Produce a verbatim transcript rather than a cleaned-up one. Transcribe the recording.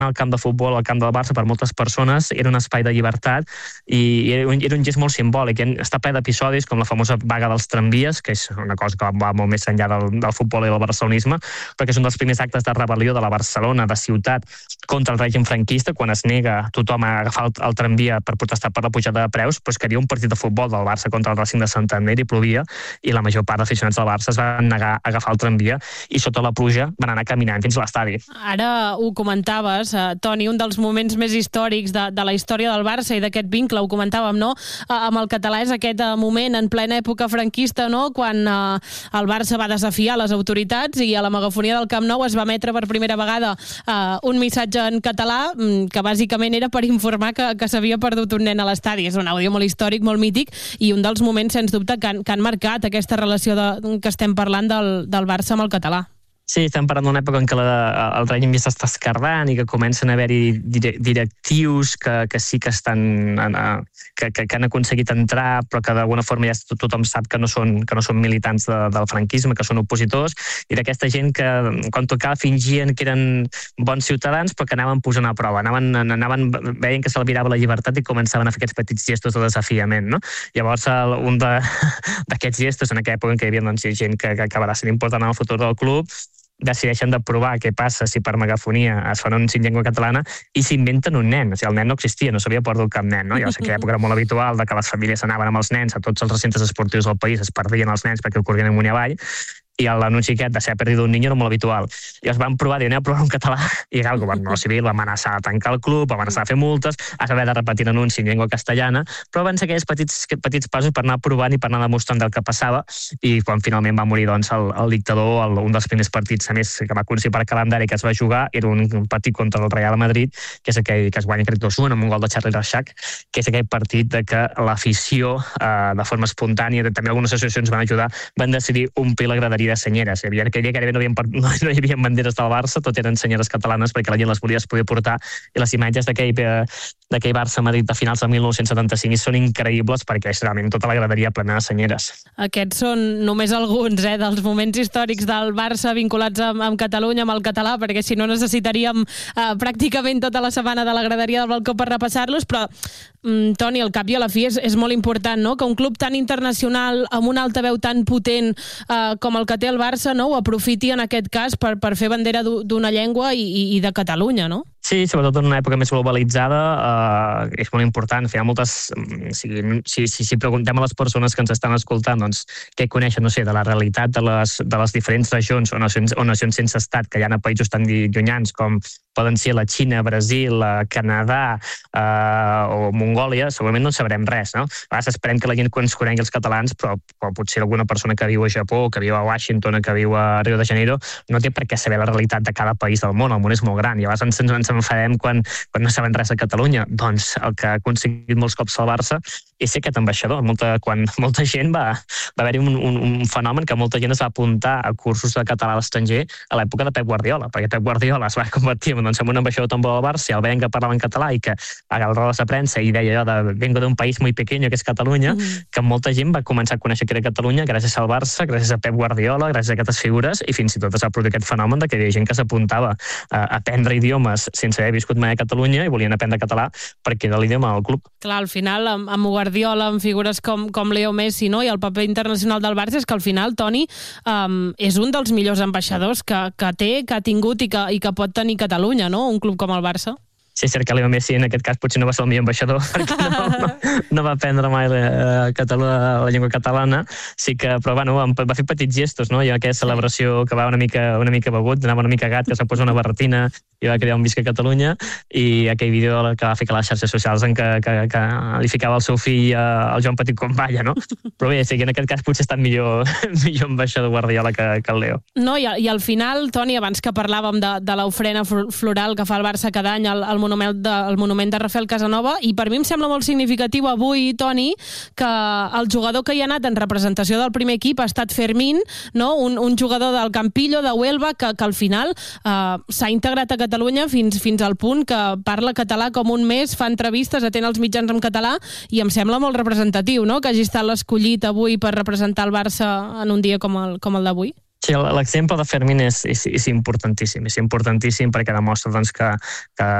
al camp de futbol, al camp del Barça, per moltes persones, era un espai de llibertat i era un, era un gest molt simbòlic. Està ple d'episodis, com la famosa vaga dels tramvies, que és una cosa que va molt més enllà del, del futbol i del barcelonisme, però que és un dels primers actes de rebel·lió de la Barcelona, de ciutat, contra el règim franquista, quan es nega tothom a agafar el, el tramvia per protestar per la pujada de preus, doncs que hi havia un partit de futbol del Barça contra el Racing de Santander i plovia, i la major part d'aficionats del Barça es van negar a agafar el tramvia i sota la pluja van anar caminant fins a l'estadi. Ara ho comentaves, eh, Toni, un dels moments més històrics de, de la història del Barça i d'aquest vincle, ho comentàvem, no?, eh, amb el català, és aquest eh, moment en plena època franquista, no?, quan eh, el Barça va desafiar les autoritats i a la megafonia del Camp Nou es va emetre per primera vegada eh, un missatge en català que bàsicament era per informar que, que s'havia perdut un nen a l'estadi. És un àudio molt històric, molt mític i un dels moments, sens dubte, que han, que han marcat aquesta relació de, que estem parlant del, del Barça amb el català. Sí, estem parlant d'una època en què la, el règim ja s'està esquerdant i que comencen a haver-hi directius que, que sí que estan que, que, que han aconseguit entrar, però que d'alguna forma ja tothom sap que no són, que no són militants de, del franquisme, que són opositors, i d'aquesta gent que quan tocava fingien que eren bons ciutadans però que anaven posant a prova, anaven, anaven veien que s'albirava la llibertat i començaven a fer aquests petits gestos de desafiament, no? Llavors un d'aquests gestos en aquella època en què hi havia doncs, gent que, que acabarà sent important en el futur del club, decideixen de provar què passa si per megafonia es fan un en llengua catalana i s'inventen un nen. O sigui, el nen no existia, no s'havia perdut cap nen, no? Llavors, en aquella època era molt habitual de que les famílies anaven amb els nens a tots els recintes esportius del país, es perdien els nens perquè ho corrien amunt i avall, i l'anunci aquest de ser perdido un niño era molt habitual. Llavors van provar, diuen, anem a provar un català, i el govern civil va amenaçar a tancar el club, va amenaçar a fer multes, has haver de repetir l'anunci en llengua castellana, però van ser aquells petits, petits passos per anar provant i per anar demostrant del que passava, i quan finalment va morir doncs, el, el dictador, el, un dels primers partits, a més, que va aconseguir per calendari que es va jugar, era un, un partit contra el Real Madrid, que és aquell que es guanya crec dos a un amb un gol de Charlie Reixac, que és aquell partit de que l'afició, eh, de forma espontània, també algunes associacions van ajudar, van decidir omplir la graderia de senyeres. Hi havia aquell dia que no hi havia, no, no hi havia banderes del Barça, tot eren senyeres catalanes perquè la gent les volia es podia portar, i les imatges d'aquell d'aquell Barça-Madrid de finals de mil nou-cents setanta-cinc són increïbles perquè és realment tota la graderia plena de senyeres. Aquests són només alguns eh, dels moments històrics del Barça vinculats amb, amb Catalunya, amb el català, perquè si no necessitaríem eh, pràcticament tota la setmana de la graderia del balcó per repassar-los, però mm, Toni, al cap i a la fi és, és molt important, no?, que un club tan internacional amb una altaveu tan potent eh, com el que té el Barça, no?, ho aprofiti en aquest cas per, per fer bandera d'una llengua i, i, i de Catalunya, no? Sí, sobretot en una època més globalitzada, eh, és molt important. Hi ha moltes... Si, si, si, si preguntem a les persones que ens estan escoltant doncs, què coneixen, no sé, de la realitat de les, de les diferents regions o nacions, o nacions sense estat que hi ha a països tan llunyans com poden ser la Xina, Brasil, Canadà eh, o Mongòlia, segurament no en sabrem res, no? A vegades esperem que la gent ens conegui els catalans, però, però potser alguna persona que viu a Japó, que viu a Washington, que viu a Rio de Janeiro, no té per què saber la realitat de cada país del món. El món és molt gran i a vegades ens, ens enfadem quan, quan no saben res de Catalunya. Doncs el que ha aconseguit molts cops el Barça és ser aquest ambaixador. Molta, quan molta gent va, va haver-hi un, un, un fenomen que molta gent es va apuntar a cursos de català a l'estranger a l'època de Pep Guardiola, perquè Pep Guardiola es va convertir doncs, en un ambaixador també del Barça, i el veien que parlava en català i que agarrava rodes de premsa i deia allò de vengo d'un país muy pequeño que és Catalunya, mm. que molta gent va començar a conèixer que era Catalunya gràcies al Barça, gràcies a Pep Guardiola, gràcies a aquestes figures, i fins i tot es va produir aquest fenomen de que hi havia gent que s'apuntava a aprendre idiomes sense haver viscut mai a Catalunya i volien aprendre català perquè era l'idioma del club. Clar, al final, amb, amb Guardiola, amb figures com, com Leo Messi, no?, i el paper internacional del Barça, és que al final, Toni, um, és un dels millors ambaixadors que, que té, que ha tingut i que, i que pot tenir Catalunya, no?, un club com el Barça. Sí, és cert que Leo Messi en aquest cas potser no va ser el millor ambaixador perquè no, no, no va aprendre mai la, la, la llengua catalana, sí que, però bueno, va fer petits gestos, no? Hi ha aquesta celebració que va una mica, una mica begut, anava una mica gat, que s'ha posat una barretina i va crear un visca a Catalunya, i aquell vídeo que va fer que les xarxes socials en què, que, que li ficava el seu fill al Joan Petit com balla, no? Però bé, sí que en aquest cas potser ha estat millor, millor ambaixador Guardiola que, que el Leo. No, i, i al final, Toni, abans que parlàvem de, de l'ofrena floral que fa el Barça cada any al, al monument de, el monument de Rafael Casanova, i per mi em sembla molt significatiu avui, Toni, que el jugador que hi ha anat en representació del primer equip ha estat Fermín, no? un, un jugador del Campillo, de Huelva, que, que al final eh, s'ha integrat a Catalunya fins, fins al punt que parla català com un mes, fa entrevistes, atén els mitjans en català, i em sembla molt representatiu, no?, que hagi estat l'escollit avui per representar el Barça en un dia com el, com el d'avui. Sí, l'exemple de Fermín és, és, és importantíssim, és importantíssim perquè demostra doncs, que, que